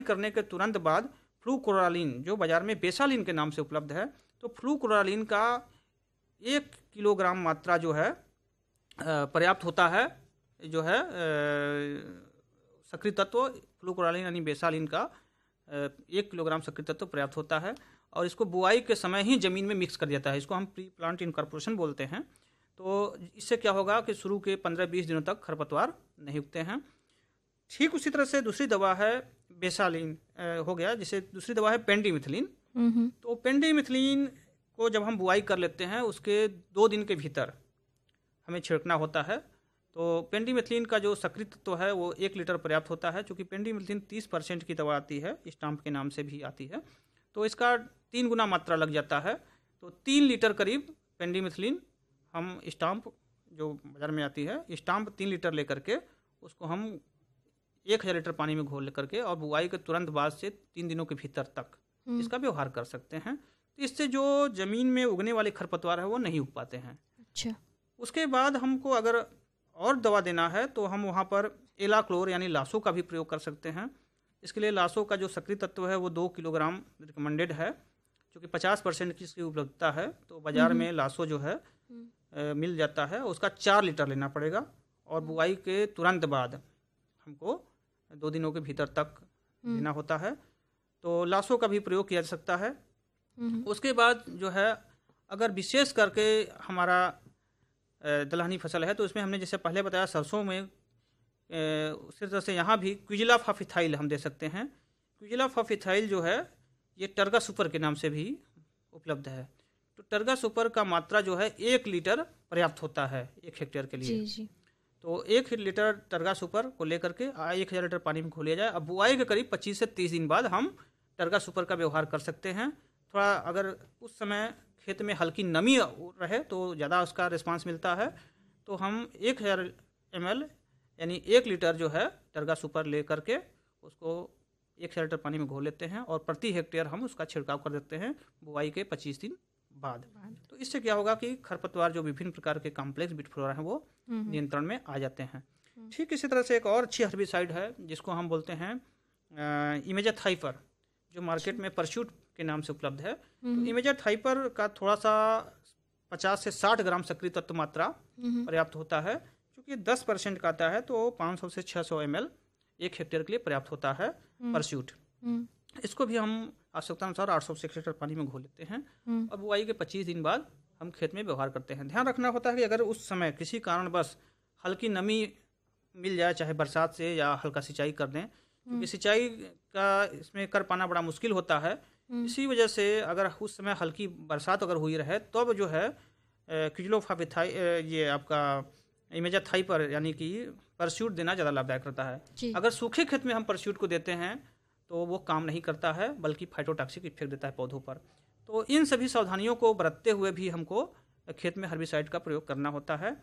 करने के तुरंत बाद फ्लूक्लोरालीन, जो बाजार में बेसालीन के नाम से उपलब्ध है, तो फ्लूक्लोरालीन का 1 किलोग्राम मात्रा जो है पर्याप्त होता है। जो है सक्रिय तत्व फ्लूक्लोरालीन यानी बेसालीन का 1 किलोग्राम सक्रिय तत्व पर्याप्त होता है, और इसको बुआई के समय ही ज़मीन में मिक्स कर दिया जाता है। इसको हम प्री प्लांट इनकॉर्पोरेशन बोलते हैं। तो इससे क्या होगा कि शुरू के 15-20 दिनों तक खरपतवार नहीं उगते हैं। ठीक उसी तरह से दूसरी दवा है बेसालीन हो गया, जिसे दूसरी दवा है पेंडिमिथिलीन। तो पेंडिमिथिलीन को जब हम बुआई कर लेते हैं उसके 2 दिन के भीतर हमें छिड़कना होता है। तो पेंडिमिथिलीन का जो सक्रिय तत्व है वो 1 लीटर पर्याप्त होता है। चूँकि पेंडिमिथिलीन 30% की दवा आती है, स्टाम्प के नाम से भी आती है, तो इसका 3 गुना मात्रा लग जाता है। तो 3 लीटर करीब पेंडिमिथिलीन हम स्टाम्प जो बाज़ार में आती है, स्टाम्प 3 लीटर लेकर के उसको हम 1000 लीटर पानी में घोल करके और बुआई के तुरंत बाद से 3 दिनों के भीतर तक इसका व्यवहार कर सकते हैं। तो इससे जो ज़मीन में उगने वाले खरपतवार है वो नहीं उग पाते हैं। अच्छा। उसके बाद हमको अगर और दवा देना है तो हम वहाँ पर एलाक्लोर यानी लासो का भी प्रयोग कर सकते हैं। इसके लिए लासो का जो सक्रिय तत्व है वो 2 किलोग्राम रिकमेंडेड है, क्योंकि 50% की इसकी उपलब्धता है। तो बाज़ार में लासो जो है मिल जाता है, उसका 4 लीटर लेना पड़ेगा, और बुआई के तुरंत बाद हमको 2 दिनों के भीतर तक लेना होता है। तो लासो का भी प्रयोग किया जा सकता है। उसके बाद जो है अगर विशेष करके हमारा दलहनी फसल है तो इसमें हमने जैसे पहले बताया सरसों में उसी तरह से यहाँ भी क्विजिलाफाफिथाइल हम दे सकते हैं। क्विजिलाफाफिथाइल जो है ये टर्गा सुपर के नाम से भी उपलब्ध है। तो टर्गा सुपर का मात्रा जो है 1 लीटर पर्याप्त होता है 1 हेक्टेयर के लिए। जी। तो 1 लीटर टर्गा सुपर को लेकर के 1000 लीटर पानी में घोल लिया जाए। अब बुआई के करीब 25 से 30 दिन बाद हम टर्गा सुपर का व्यवहार कर सकते हैं। थोड़ा अगर उस समय खेत में हल्की नमी रहे तो ज़्यादा उसका रिस्पांस मिलता है। तो हम 1000 ml यानी 1 लीटर जो है टर्गा सुपर ले करके उसको 1000 लीटर पानी में घोल लेते हैं, और प्रति हेक्टेयर हम उसका छिड़काव कर देते हैं बुआई के 25 दिन बाद। तो इससे क्या होगा कि खरपतवार जो विभिन्न प्रकार के कॉम्प्लेक्स बीट फ्लोरा हैं वो नियंत्रण में आ जाते हैं। ठीक इसी तरह से एक और अच्छी हर्बिसाइड है जिसको हम बोलते हैं इमेजाथाइपर, जो मार्केट में परस्यूट के नाम से उपलब्ध है। तो इमेजाथाइपर का थोड़ा सा 50 से 60 ग्राम सक्रिय तत्व मात्रा पर्याप्त होता है। क्योंकि 10% का आता है तो 500 से 600 ml 1 हेक्टेयर के लिए पर्याप्त होता है परस्यूट। इसको भी हम आवश्यकता अनुसार 800 से 1 लीटर पानी में घोल लेते हैं, और बुआई के 25 दिन बाद हम खेत में व्यवहार करते हैं। ध्यान रखना होता है कि अगर उस समय किसी कारणवश हल्की नमी मिल जाए, चाहे बरसात से या हल्का सिंचाई कर दें, क्योंकि सिंचाई का इसमें कर पाना बड़ा मुश्किल होता है। इसी वजह से अगर उस समय हल्की बरसात अगर हुई रहे तब जो है क्विजिलाफाफिथाइल ये आपका इमेजाथाइपर यानी कि परस्यूट देना ज़्यादा लाभदायक रहता है। अगर सूखे खेत में हम परस्यूट को देते हैं तो वो काम नहीं करता है, बल्कि फाइटोटॉक्सिक इफेक्ट देता है पौधों पर। तो इन सभी सावधानियों को बरतते हुए भी हमको खेत में हर्बिसाइड का प्रयोग करना होता है।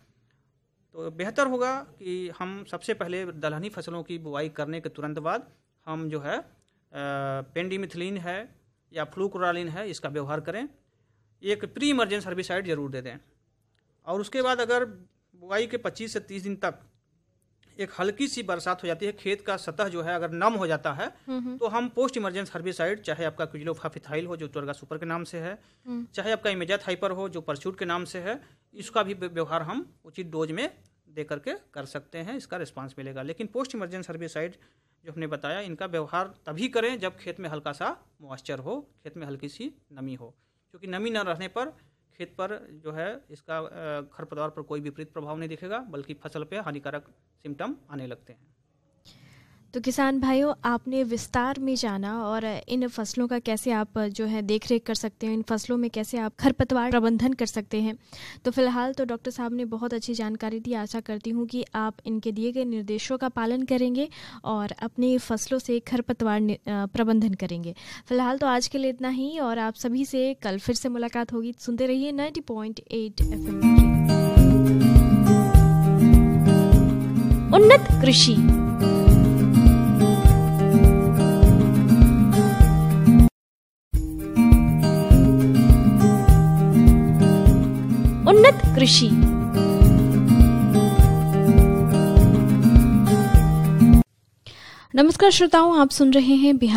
तो बेहतर होगा कि हम सबसे पहले दलहनी फसलों की बुआई करने के तुरंत बाद हम जो है पेंडिमिथिलीन है या फ्लूक्लोरालीन है इसका व्यवहार करें। एक प्री इमरजेंस हर्बिसाइड जरूर दे दें, और उसके बाद अगर बुआई के 25 से 30 दिन तक एक हल्की सी बरसात हो जाती है, खेत का सतह जो है अगर नम हो जाता है तो हम पोस्ट इमरजेंस हर्बिसाइड, चाहे आपका क्विजिलाफाफिथाइल हो जो टर्गा सुपर के नाम से है, चाहे आपका इमेजाथाइपर हो जो परस्यूट के नाम से है, इसका भी व्यवहार हम उचित डोज में दे करके कर सकते हैं। इसका रिस्पांस मिलेगा। लेकिन पोस्ट इमरजेंस हर्बिसाइड जो हमने बताया इनका व्यवहार तभी करें जब खेत में हल्का सा मॉइस्चर हो, खेत में हल्की सी नमी हो, क्योंकि नमी न रहने पर खेत पर जो है इसका खरपतवार पर कोई विपरीत प्रभाव नहीं दिखेगा, बल्कि फसल पे हानिकारक सिम्टम आने लगते हैं। तो किसान भाइयों, आपने विस्तार में जाना और इन फसलों का कैसे आप जो है देखरेख कर सकते हैं, इन फसलों में कैसे आप खरपतवार प्रबंधन कर सकते हैं। तो फिलहाल तो डॉक्टर साहब ने बहुत अच्छी जानकारी दी। आशा करती हूँ कि आप इनके दिए गए निर्देशों का पालन करेंगे और अपनी फसलों से खरपतवार प्रबंधन करेंगे। फिलहाल तो आज के लिए इतना ही, और आप सभी से कल फिर से मुलाकात होगी। सुनते रहिए 90.8 FM। उन्नत कृषि। उन्नत कृषि। नमस्कार। नमस्कार श्रोताओं, आप सुन रहे हैं बिहार